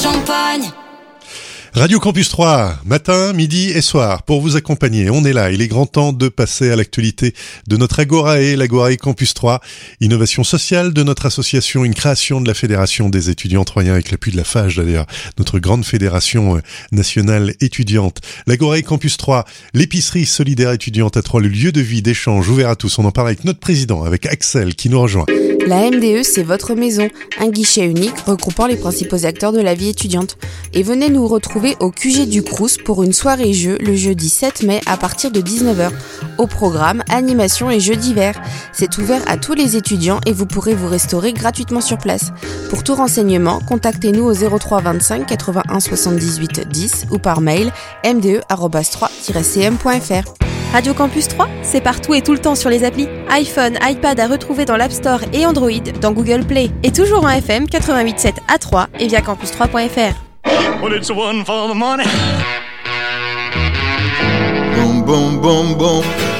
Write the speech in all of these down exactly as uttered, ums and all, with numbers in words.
champagne. Radio Campus trois, matin, midi et soir, pour vous accompagner. On est là, il est grand temps de passer à l'actualité de notre Agorae, l'Agorae Campus trois. Innovation sociale de notre association, une création de la Fédération des étudiants troyens avec l'appui de la F A G d'ailleurs, notre grande fédération nationale étudiante. L'Agorae Campus trois, l'épicerie solidaire étudiante à Troyes, le lieu de vie, d'échange ouvert à tous. On en parle avec notre président, avec Axel qui nous rejoint. La M D E, c'est votre maison, un guichet unique regroupant les principaux acteurs de la vie étudiante. Et venez nous retrouver au Q G du Crous pour une soirée jeu le jeudi sept mai à partir de dix-neuf heures. Au programme, animation et jeux divers. C'est ouvert à tous les étudiants et vous pourrez vous restaurer gratuitement sur place. Pour tout renseignement, contactez-nous au zéro trois vingt-cinq quatre-vingt-un soixante-dix-huit dix ou par mail m d e arobase trois tiret c m point f r. Radio Campus trois, c'est partout et tout le temps sur les applis. iPhone, iPad à retrouver dans l'App Store et Android, dans Google Play. Et toujours en F M quatre-vingt-huit virgule sept à Troyes et via campus trois point f r. Well, it's one for the money. Boom, boom, boom, boom.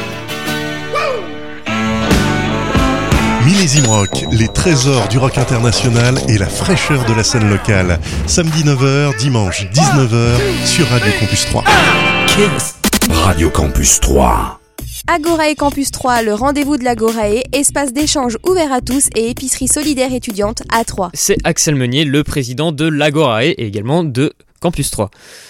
Millésime Rock, les trésors du rock international et la fraîcheur de la scène locale. Samedi neuf heures, dimanche dix-neuf heures sur Radio Campus trois. Kiss. Radio Campus trois. Agorae Campus trois, le rendez-vous de l'Agorae, espace d'échange ouvert à tous et épicerie solidaire étudiante à Troyes. C'est Axel Meunier, le président de l'Agorae et également de Campus trois.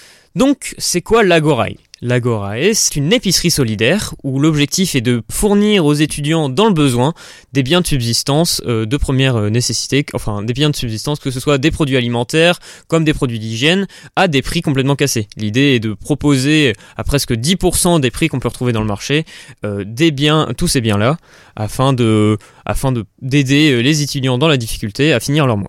Donc, c'est quoi l'Agorae ? L'Agorae, c'est une épicerie solidaire où l'objectif est de fournir aux étudiants dans le besoin des biens de subsistance euh, de première nécessité, enfin des biens de subsistance, que ce soit des produits alimentaires comme des produits d'hygiène, à des prix complètement cassés. L'idée est de proposer à presque dix pour cent des prix qu'on peut retrouver dans le marché, euh, des biens, tous ces biens-là, afin de, afin de, d'aider les étudiants dans la difficulté à finir leur mois.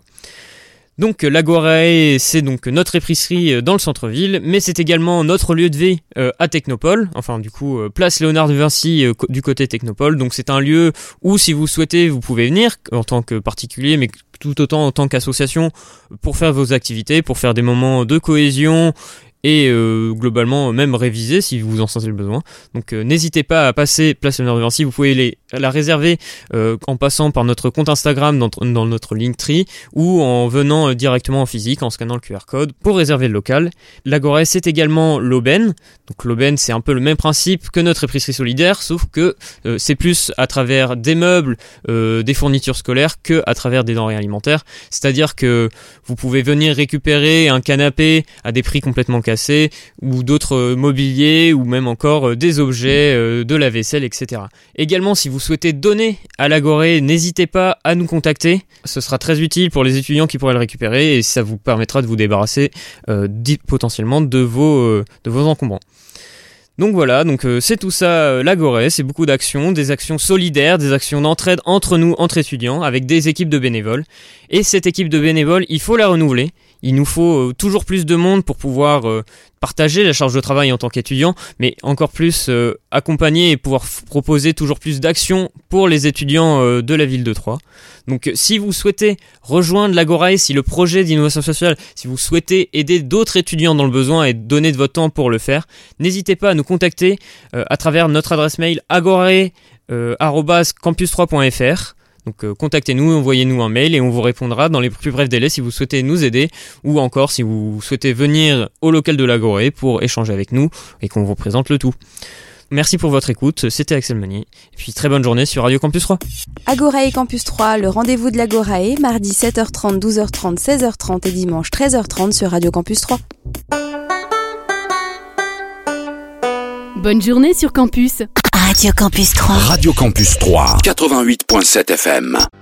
Donc l'Agorae, c'est donc notre épicerie dans le centre-ville, mais c'est également notre lieu de vie euh, à Technopole, enfin du coup euh, place Léonard de Vinci euh, du côté Technopole. Donc c'est un lieu où, si vous souhaitez, vous pouvez venir en tant que particulier, mais tout autant en tant qu'association, pour faire vos activités, pour faire des moments de cohésion et euh, globalement même réviser si vous en sentez le besoin. Donc euh, n'hésitez pas à passer place Léonard de Vinci, vous pouvez les, la réserver euh, en passant par notre compte Instagram dans, dans notre Linktree ou en venant euh, directement en physique en scannant le Q R code pour réserver le local. L'Agorae, c'est également l'aubaine. Donc l'aubaine, c'est un peu le même principe que notre épicerie solidaire, sauf que euh, c'est plus à travers des meubles, euh, des fournitures scolaires que à travers des denrées alimentaires. C'est-à-dire que vous pouvez venir récupérer un canapé à des prix complètement cassés, ou d'autres mobiliers, ou même encore des objets, de la vaisselle, et cetera. Également, si vous souhaitez donner à l'Agorae, n'hésitez pas à nous contacter. Ce sera très utile pour les étudiants qui pourraient le récupérer et ça vous permettra de vous débarrasser euh, potentiellement de vos, euh, de vos encombrants. Donc voilà, donc euh, c'est tout ça euh, l'Agorae, c'est beaucoup d'actions, des actions solidaires, des actions d'entraide entre nous, entre étudiants, avec des équipes de bénévoles. Et cette équipe de bénévoles, il faut la renouveler. Il nous faut euh, toujours plus de monde pour pouvoir euh, partager la charge de travail en tant qu'étudiant, mais encore plus euh, accompagner et pouvoir f- proposer toujours plus d'actions pour les étudiants euh, de la ville de Troyes. Donc si vous souhaitez rejoindre l'Agorae, si le projet d'innovation sociale, si vous souhaitez aider d'autres étudiants dans le besoin et donner de votre temps pour le faire, n'hésitez pas à nous contacter euh, à travers notre adresse mail agorae arobase campus trois point f r. Donc euh, contactez-nous, envoyez-nous un mail et on vous répondra dans les plus brefs délais si vous souhaitez nous aider ou encore si vous souhaitez venir au local de l'Agorae pour échanger avec nous et qu'on vous présente le tout. Merci pour votre écoute, c'était Axel Meunier. Et puis très bonne journée sur Radio Campus trois. Agorae Campus trois, le rendez-vous de l'Agorae, mardi sept heures trente, douze heures trente, seize heures trente et dimanche treize heures trente sur Radio Campus trois. Bonne journée sur Campus. Radio Campus trois. Radio Campus trois, quatre-vingt-huit virgule sept F M.